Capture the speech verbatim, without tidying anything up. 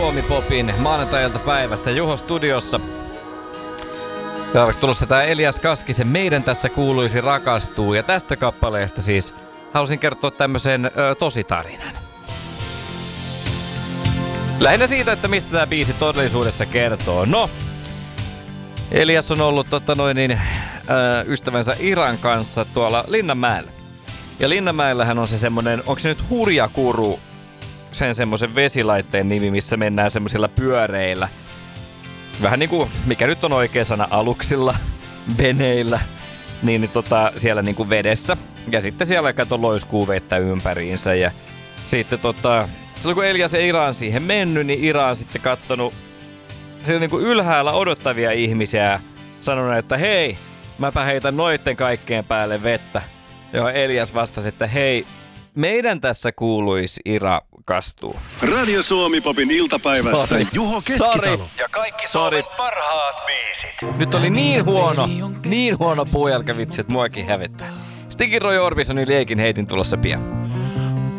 Suomi-popin maanantai-iltapäivässä Juho studiossa. Seuraavaksi tulossa tää Elias Kaskisen Meidän tässä kuuluisi rakastuu. Ja tästä kappaleesta siis halusin kertoa tämmösen ö, tositarinan. Lähinnä siitä, että mistä tää biisi todellisuudessa kertoo. No, Elias on ollut tota noin, niin, ö, ystävänsä Iran kanssa tuolla Linnanmäellä. Ja Linnanmäellähän on se semmonen, onko se nyt Hurjakuru, sen semmoisen vesilaitteen nimi, missä mennään semmoisilla pyöreillä. Vähän niinku, mikä nyt on oikea sana, aluksilla, veneillä, niin, niin tota, siellä niinku vedessä. Ja sitten siellä kato loiskuu vettä ympäriinsä. Ja sitten tota, silloin kun Elias ja Ira on siihen mennyt, niin Ira on sitten kattonut siellä niinku ylhäällä odottavia ihmisiä. Sanonut, että hei, mäpä heitän noitten kaikkeen päälle vettä. Ja Elias vastasi, että hei, meidän tässä kuuluisi Ira kastuu. Radio Suomi-popin iltapäivässä Sorry. Juho Keskitalo. Sorry. Ja kaikki Sorry. Suomen parhaat biisit. Nyt oli niin huono, niin huono puujalkavitsi, että muakin hävettää. Stigin Roy Orbison yli eikin heitin tulossa pian.